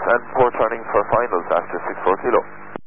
and port running for finals after 64 kilo.